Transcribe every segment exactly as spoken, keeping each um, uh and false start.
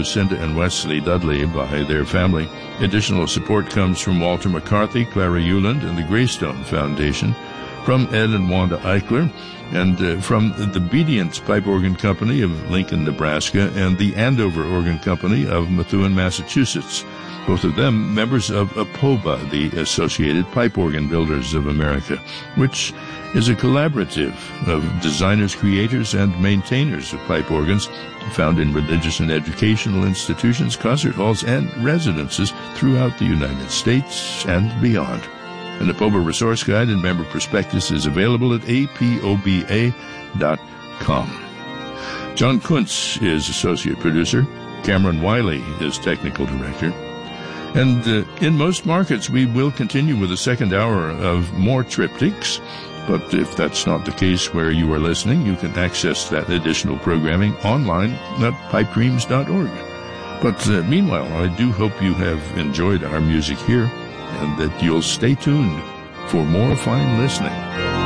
Lucinda and Wesley Dudley by their family. Additional support comes from Walter McCarthy, Clara Euland, and the Greystone Foundation, from Ed and Wanda Eichler, and uh, from the Bedience Pipe Organ Company of Lincoln, Nebraska, and the Andover Organ Company of Methuen, Massachusetts. Both of them members of APOBA, the Associated Pipe Organ Builders of America, which is a collaborative of designers, creators, and maintainers of pipe organs found in religious and educational institutions, concert halls, and residences throughout the United States and beyond. An APOBA resource guide and member prospectus is available at A P O B A dot com. John Kuntz is associate producer. Cameron Wiley is technical director. And uh, in most markets, we will continue with a second hour of more triptychs. But if that's not the case where you are listening, you can access that additional programming online at pipe dreams dot org. But uh, meanwhile, I do hope you have enjoyed our music here and that you'll stay tuned for more fine listening.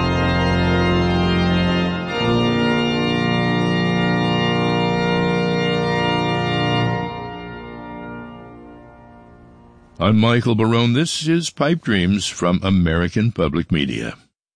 I'm Michael Barone. This is Pipe Dreams from American Public Media.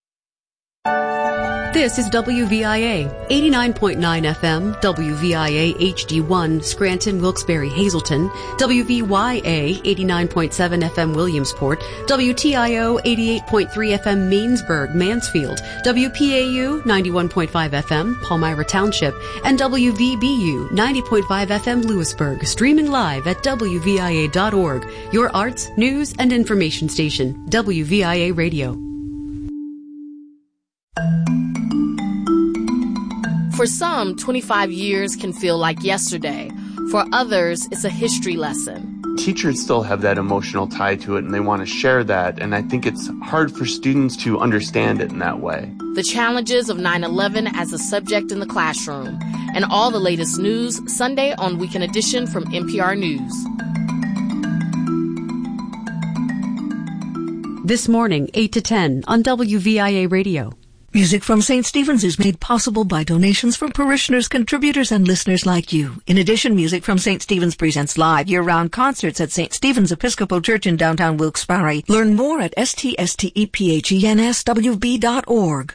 This is W V I A, eighty-nine point nine F M, W V I A H D one, Scranton, Wilkes-Barre, Hazleton, W V Y A, eighty-nine point seven F M, Williamsport, W T I O, eighty-eight point three F M, Mainsburg, Mansfield, W P A U, ninety-one point five F M, Palmyra Township, and W V B U, ninety point five F M, Lewisburg, streaming live at W V I A dot org, your arts, news, and information station, W V I A Radio. For some, twenty-five years can feel like yesterday. For others, it's a history lesson. Teachers still have that emotional tie to it, and they want to share that, and I think it's hard for students to understand it in that way. The challenges of nine eleven as a subject in the classroom, and all the latest news Sunday on Weekend Edition from N P R News. This morning, eight to ten on W V I A Radio. Music from Saint Stephen's is made possible by donations from parishioners, contributors, and listeners like you. In addition, Music from Saint Stephen's presents live year-round concerts at Saint Stephen's Episcopal Church in downtown Wilkes-Barre. Learn more at S T S T E P H E N S W B dot org.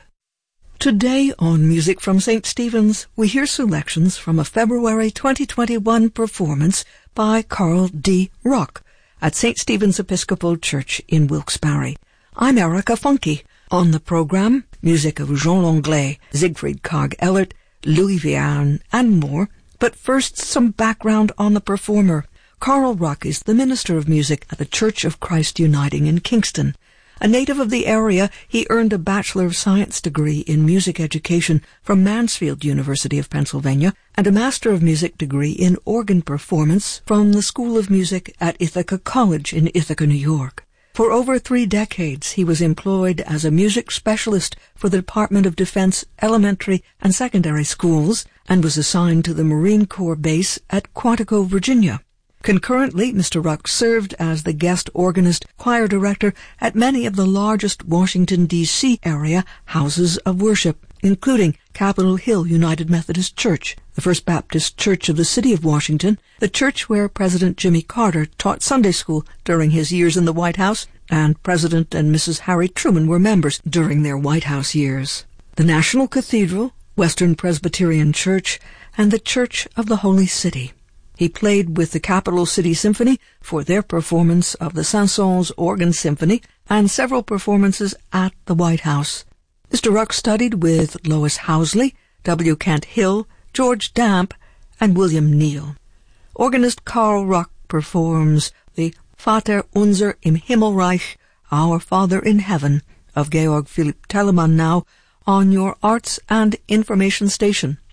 Today on Music from Saint Stephen's, we hear selections from a February twenty twenty-one performance by Carl D. Ruck at Saint Stephen's Episcopal Church in Wilkes-Barre. I'm Erica Funke. On the program, music of Jean Langlais, Siegfried Karg-Ellert, Louis Vierne, and more. But first, some background on the performer. Carl Ruck is the minister of music at the Church of Christ Uniting in Kingston. A native of the area, he earned a Bachelor of Science degree in music education from Mansfield University of Pennsylvania and a Master of Music degree in organ performance from the School of Music at Ithaca College in Ithaca, New York. For over three decades, he was employed as a music specialist for the Department of Defense elementary and secondary schools and was assigned to the Marine Corps base at Quantico, Virginia. Concurrently, Mister Ruck served as the guest organist, choir director at many of the largest Washington, D C area houses of worship, including Capitol Hill United Methodist Church, the First Baptist Church of the City of Washington, the church where President Jimmy Carter taught Sunday school during his years in the White House, and President and Missus Harry Truman were members during their White House years. The National Cathedral, Western Presbyterian Church, and the Church of the Holy City. He played with the Capital City Symphony for their performance of the Saint-Saëns Organ Symphony and several performances at the White House. Mister Ruck studied with Lois Housley, W. Kent Hill, George Damp, and William Neal. Organist Carl Ruck performs the Vater unser im Himmelreich, Our Father in Heaven, of Georg Philipp Telemann now on your Arts and Information Station,